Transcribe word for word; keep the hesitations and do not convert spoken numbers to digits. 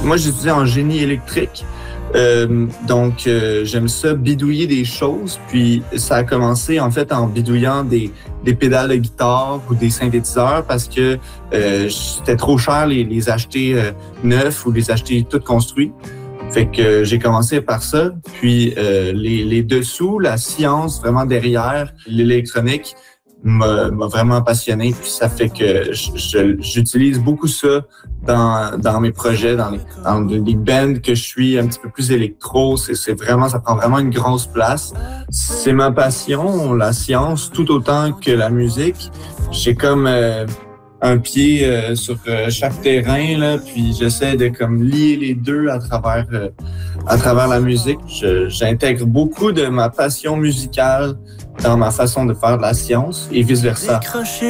moi, j'étudie en génie électrique. Euh, donc, euh, j'aime ça, bidouiller des choses. Puis, ça a commencé, en fait, en bidouillant des, des pédales de guitare ou des synthétiseurs parce que euh, c'était trop cher les, les acheter euh, neufs ou les acheter tout construits. Fait que euh, j'ai commencé par ça. Puis, euh, les, les dessous, la science vraiment derrière l'électronique m'a, m'a vraiment passionné. Puis, ça fait que je, je, j'utilise beaucoup ça dans, dans mes projets, dans les, dans les bands que je suis un petit peu plus électro. C'est, c'est vraiment, ça prend vraiment une grosse place. C'est ma passion, la science, tout autant que la musique. J'ai comme euh, un pied euh, sur euh, chaque terrain, là, puis j'essaie de comme lier les deux à travers, euh, à travers la musique. Je, j'intègre beaucoup de ma passion musicale dans ma façon de faire de la science et vice-versa.